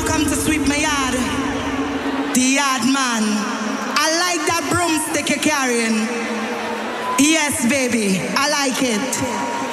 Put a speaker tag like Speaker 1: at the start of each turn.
Speaker 1: have come to sweep my yard. The yard man. I like that broomstick you're carrying. Yes, baby, I like it.